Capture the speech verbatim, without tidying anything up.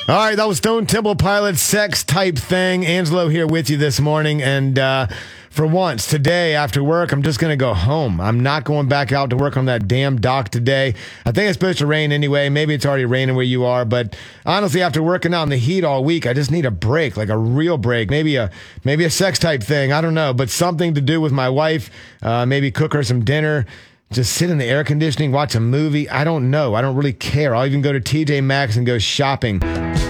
All right, that was Stone Temple Pilots sex type thing. Angelo here with you this morning. And uh, for once, today after work, I'm just going to go home. I'm not going back out to work on that damn dock today. I think it's supposed to rain anyway. Maybe it's already raining where you are. But honestly, after working out in the heat all week, I just need a break, like a real break. Maybe a maybe a sex type thing. I don't know. But something to do with my wife. Uh, maybe cook her some dinner. Just sit in the air conditioning, watch a movie. I don't know. I don't really care. I'll even go to T J Maxx and go shopping.